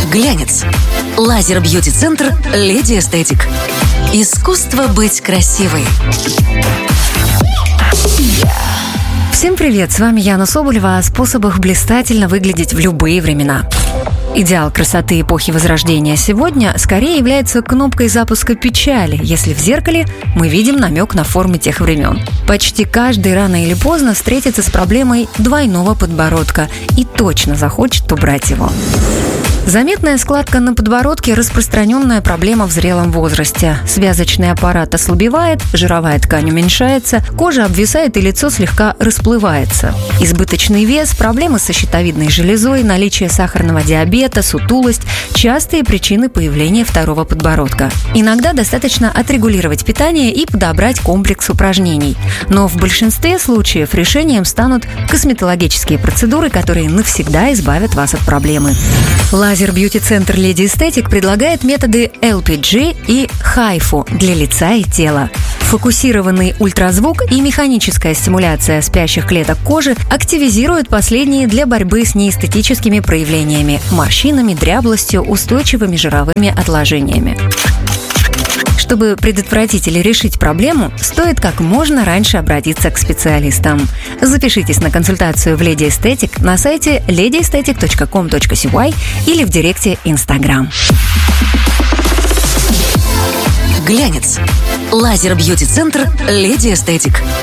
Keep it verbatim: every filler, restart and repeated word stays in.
Глянец. Лазер-бьюти-центр «Леди Эстетик». Искусство быть красивой. Всем привет, с вами Яна Соболева о способах блистательно выглядеть в любые времена. Идеал красоты эпохи Возрождения сегодня скорее является кнопкой запуска печали, если в зеркале мы видим намек на формы тех времен. Почти каждый рано или поздно встретится с проблемой двойного подбородка и точно захочет убрать его. Заметная складка на подбородке – распространенная проблема в зрелом возрасте. Связочный аппарат ослабевает, жировая ткань уменьшается, кожа обвисает и лицо слегка расплывается. Избыточный вес, проблемы со щитовидной железой, наличие сахарного диабета, сутулость – частые причины появления второго подбородка. Иногда достаточно отрегулировать питание и подобрать комплекс упражнений. Но в большинстве случаев решением станут косметологические процедуры, которые навсегда избавят вас от проблемы. Лазер-бьюти-центр «Леди Эстетик» предлагает методы эл пи джи и хайфу для лица и тела. Фокусированный ультразвук и механическая стимуляция спящих клеток кожи активизируют последние для борьбы с неэстетическими проявлениями – морщинами, дряблостью, устойчивыми жировыми отложениями. Чтобы предотвратить или решить проблему, стоит как можно раньше обратиться к специалистам. Запишитесь на консультацию в Леди Эстетик на сайте леди эстетик точка ком точка си уай или в директе Инстаграм. Глянец. Лазер-бьюти-центр «Леди Эстетик».